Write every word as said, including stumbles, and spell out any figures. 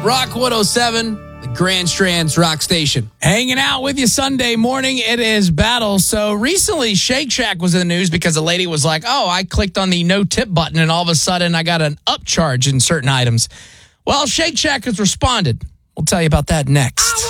Rock one oh seven, the Grand Strands Rock Station. Hanging out with you Sunday morning. It is battle. So recently, Shake Shack was in the news because a lady was like, oh, I clicked on the no tip button and all of a sudden I got an upcharge in certain items. Well, Shake Shack has responded. We'll tell you about that next.